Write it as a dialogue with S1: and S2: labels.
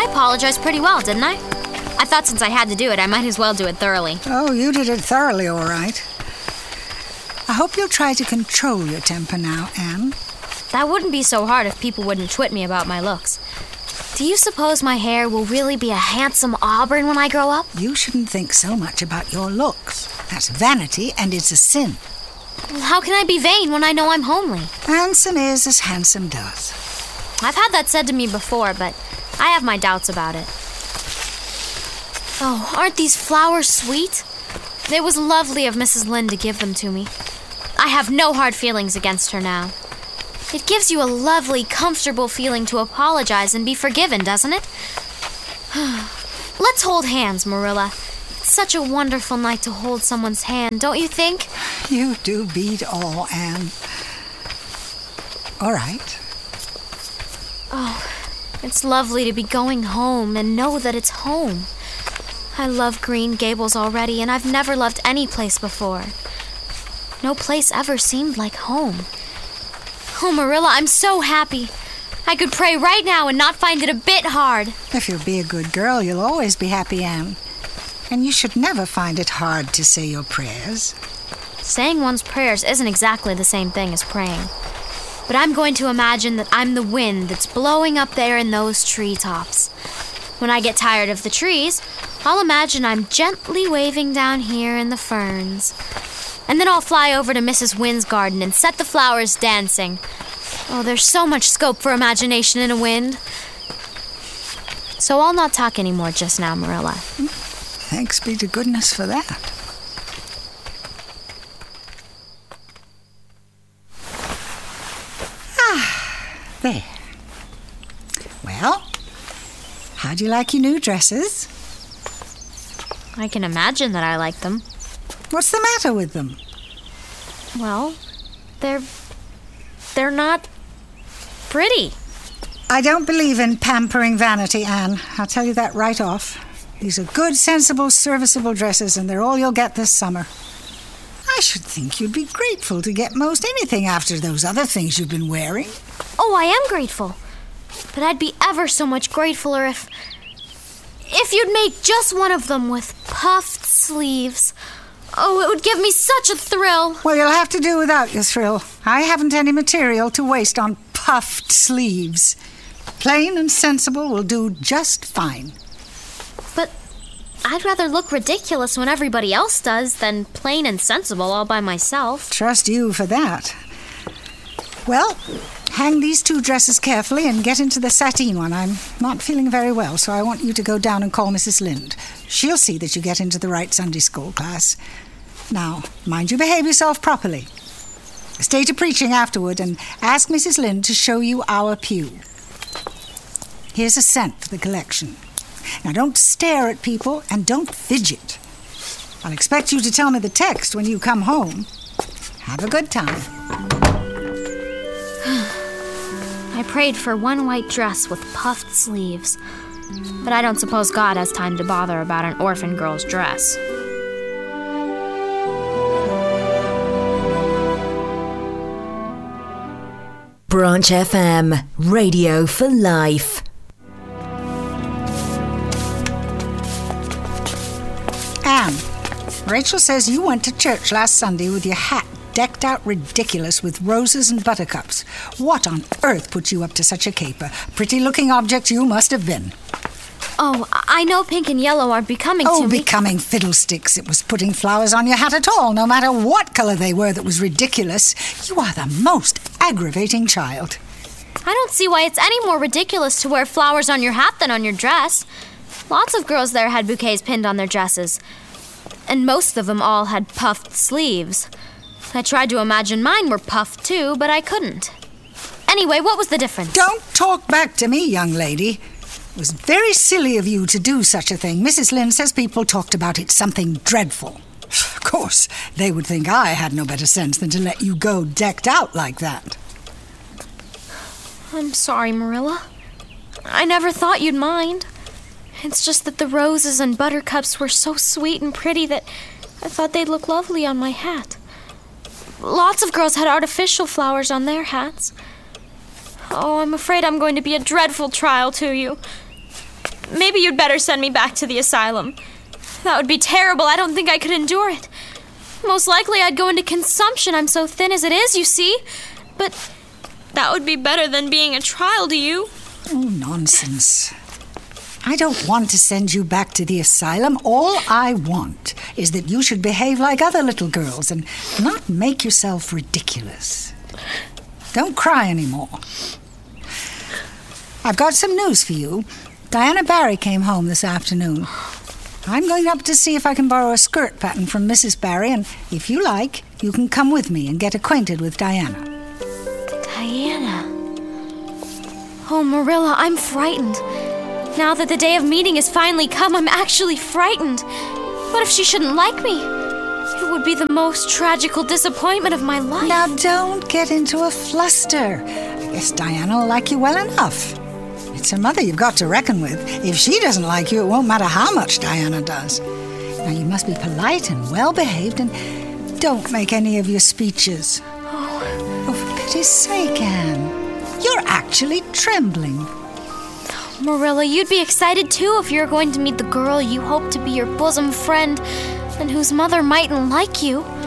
S1: I apologized pretty well, didn't I? I thought since I had to do it, I might as well do it thoroughly.
S2: Oh, you did it thoroughly, all right. I hope you'll try to control your temper now, Anne.
S1: That wouldn't be so hard if people wouldn't twit me about my looks. Do you suppose my hair will really be a handsome auburn when I grow up?
S2: You shouldn't think so much about your looks. That's vanity, and it's a sin.
S1: Well, how can I be vain when I know I'm homely?
S2: Handsome is as handsome does.
S1: I've had that said to me before, but I have my doubts about it. Oh, aren't these flowers sweet? It was lovely of Mrs. Lynde to give them to me. I have no hard feelings against her now. It gives you a lovely, comfortable feeling to apologize and be forgiven, doesn't it? Let's hold hands, Marilla. It's such a wonderful night to hold someone's hand, don't you think?
S2: You do beat all, Anne. All right.
S1: Oh, it's lovely to be going home and know that it's home. I love Green Gables already, and I've never loved any place before. No place ever seemed like home. Oh, Marilla, I'm so happy. I could pray right now and not find it a bit hard.
S2: If you'll be a good girl, you'll always be happy, Anne. And you should never find it hard to say your prayers.
S1: Saying one's prayers isn't exactly the same thing as praying. But I'm going to imagine that I'm the wind that's blowing up there in those treetops. When I get tired of the trees, I'll imagine I'm gently waving down here in the ferns. And then I'll fly over to Mrs. Wynne's garden and set the flowers dancing. Oh, there's so much scope for imagination in a wind. So I'll not talk anymore just now, Marilla.
S2: Thanks be to goodness for that. There. Well, how do you like your new dresses?
S1: I can imagine that I like them.
S2: What's the matter with them?
S1: Well, they're not pretty.
S2: I don't believe in pampering vanity, Anne. I'll tell you that right off. These are good, sensible, serviceable dresses, and they're all you'll get this summer. I should think you'd be grateful to get most anything after those other things you've been wearing.
S1: Oh, I am grateful. But I'd be ever so much gratefuler if you'd make just one of them with puffed sleeves. Oh, it would give me such a thrill.
S2: Well, you'll have to do without your thrill. I haven't any material to waste on puffed sleeves. Plain and sensible will do just fine.
S1: But I'd rather look ridiculous when everybody else does than plain and sensible all by myself.
S2: Trust you for that. Well, hang these two dresses carefully and get into the sateen one. I'm not feeling very well, so I want you to go down and call Mrs. Lynde. She'll see that you get into the right Sunday school class. Now, mind you behave yourself properly. Stay to preaching afterward and ask Mrs. Lynde to show you our pew. Here's a cent for the collection. Now, don't stare at people and don't fidget. I'll expect you to tell me the text when you come home. Have a good time.
S1: I prayed for one white dress with puffed sleeves, but I don't suppose God has time to bother about an orphan girl's dress.
S3: Branch FM, radio for life.
S2: Anne, Rachel says you went to church last Sunday with your hat decked out ridiculous with roses and buttercups. What on earth put you up to such a caper? Pretty-looking object you must have been.
S1: Oh, I know pink and yellow are becoming to me.
S2: Oh, becoming fiddlesticks. It was putting flowers on your hat at all, no matter what color they were that was ridiculous. You are the most aggravating child.
S1: I don't see why it's any more ridiculous to wear flowers on your hat than on your dress. Lots of girls there had bouquets pinned on their dresses. And most of them all had puffed sleeves. I tried to imagine mine were puffed too, but I couldn't. Anyway, what was the difference?
S2: Don't talk back to me, young lady. It was very silly of you to do such a thing. Mrs. Lynde says people talked about it something dreadful. Of course, they would think I had no better sense than to let you go decked out like that.
S1: I'm sorry, Marilla. I never thought you'd mind. It's just that the roses and buttercups were so sweet and pretty that I thought they'd look lovely on my hat. Lots of girls had artificial flowers on their hats. Oh, I'm afraid I'm going to be a dreadful trial to you.
S4: maybe you'd better send me back to the asylum. That would be terrible. I don't think I could endure it. Most likely I'd go into consumption. I'm so thin as it is, you see. But that would be better than being a trial to you.
S2: Oh, nonsense. I don't want to send you back to the asylum. All I want is that you should behave like other little girls and not make yourself ridiculous. Don't cry anymore. I've got some news for you. Diana Barry came home this afternoon. I'm going up to see if I can borrow a skirt pattern from Mrs. Barry, and if you like, you can come with me and get acquainted with Diana.
S1: Diana. Oh, Marilla, I'm frightened. Now that the day of meeting has finally come, I'm actually frightened. What if she shouldn't like me? It would be the most tragical disappointment of my life.
S2: Now, don't get into a fluster. I guess Diana will like you well enough. It's her mother you've got to reckon with. If she doesn't like you, it won't matter how much Diana does. Now, you must be polite and well-behaved, and don't make any of your speeches. Oh, for pity's sake, Anne. You're actually trembling.
S1: Marilla, you'd be excited too if you're going to meet the girl you hope to be your bosom friend and whose mother mightn't like you.